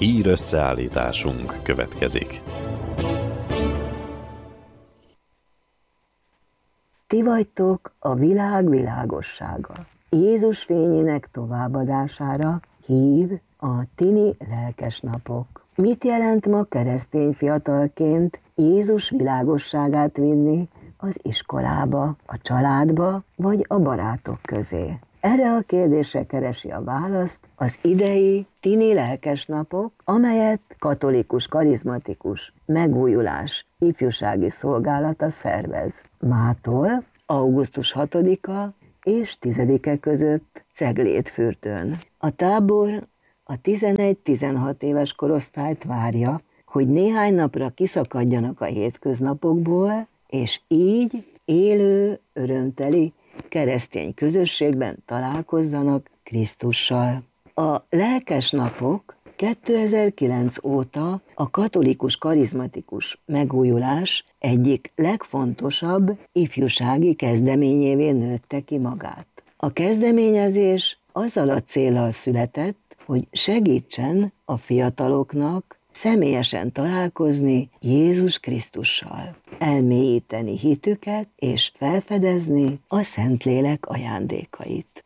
Hír összeállításunk következik. Ti vagytok a világ világossága. Jézus fényének továbbadására hív a tini lelkesnapok. Mit jelent ma keresztény fiatalként Jézus világosságát vinni az iskolába, a családba vagy a barátok közé? Erre a kérdésre keresi a választ az idei tini lelkesnapok, amelyet katolikus karizmatikus megújulás ifjúsági szolgálata szervez. Mától augusztus 6-a és 10-e között Ceglédfürdőn. A tábor a 11-16 éves korosztályt várja, hogy néhány napra kiszakadjanak a hétköznapokból, és így élő, örömteli keresztény közösségben találkozzanak Krisztussal. A lelkesnapok 2009 óta a katolikus karizmatikus megújulás egyik legfontosabb ifjúsági kezdeményévé nőtte ki magát. A kezdeményezés azzal a céllal született, hogy segítsen a fiataloknak személyesen találkozni Jézus Krisztussal, elmélyíteni hitüket és felfedezni a Szentlélek ajándékait.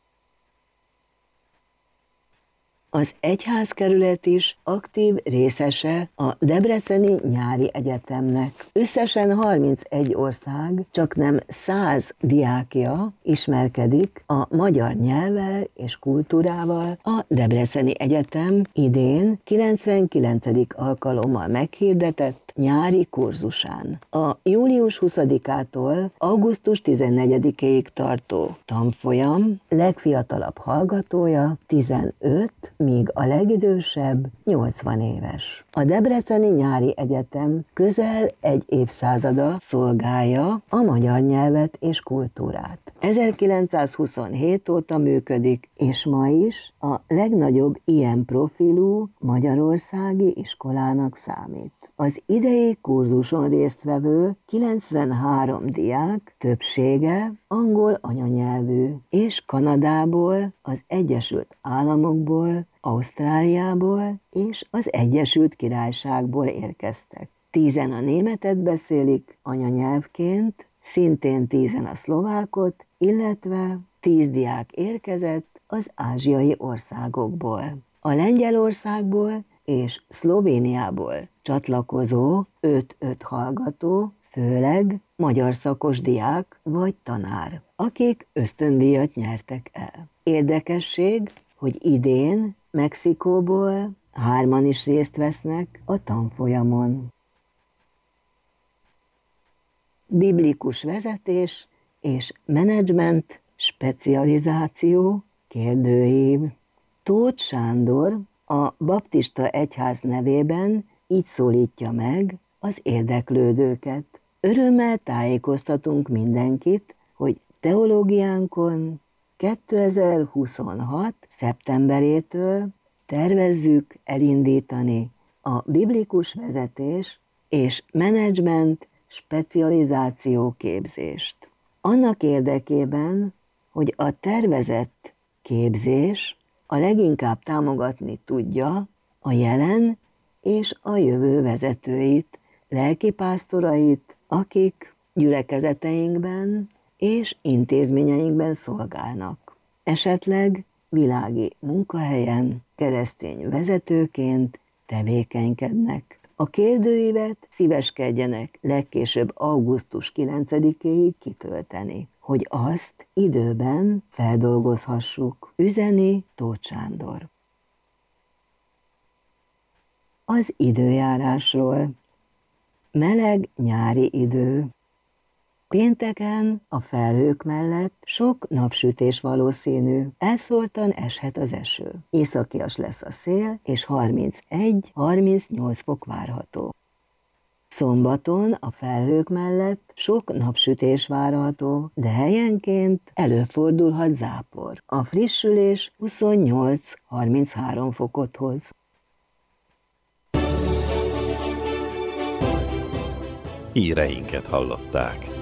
Az egyházkerület is aktív részese a Debreceni Nyári Egyetemnek. Összesen 31 ország, csaknem 100 diákja ismerkedik a magyar nyelvvel és kultúrával a Debreceni Egyetem idén 99. alkalommal meghirdetett nyári kurzusán. A július 20-ától augusztus 14-ig tartó tanfolyam legfiatalabb hallgatója 15, míg a legidősebb 80 éves. A Debreceni Nyári Egyetem közel egy évszázada szolgálja a magyar nyelvet és kultúrát. 1927 óta működik, és ma is a legnagyobb ilyen profilú magyarországi iskolának számít. Az idei kurzuson résztvevő 93 diák többsége angol anyanyelvű, és Kanadából, az Egyesült Államokból, Ausztráliából és az Egyesült Királyságból érkeztek. 10-en a németet beszélik anyanyelvként, szintén 10-en a szlovákot, illetve 10 diák érkezett az ázsiai országokból. A Lengyelországból és Szlovéniából csatlakozó 5-5 hallgató, főleg magyar szakos diák vagy tanár, akik ösztöndíjat nyertek el. Érdekesség, hogy idén Mexikóból 3-an is részt vesznek a tanfolyamon. Biblikus vezetés és menedzsment specializáció kérdőív. Tóth Sándor a baptista egyház nevében így szólítja meg az érdeklődőket. Örömmel tájékoztatunk mindenkit, hogy teológiánkon 2026. szeptemberétől tervezzük elindítani a biblikus vezetés és menedzsment specializáció képzést. Annak érdekében, hogy a tervezett képzés a leginkább támogatni tudja a jelen és a jövő vezetőit, lelkipásztorait, akik gyülekezeteinkben és intézményeinkben szolgálnak. Esetleg világi munkahelyen keresztény vezetőként tevékenykednek. A kérdőívet szíveskedjenek legkésőbb augusztus 9-éig kitölteni, hogy azt időben feldolgozhassuk. Üzeni Tóth Sándor. Az időjárásról. Meleg nyári idő. Pénteken a felhők mellett sok napsütés valószínű, elszórtan eshet az eső. Északias lesz a szél, és 31-38 fok várható. Szombaton a felhők mellett sok napsütés várható, de helyenként előfordulhat zápor. A frissülés 28-33 fokot hoz. Híreinket hallották.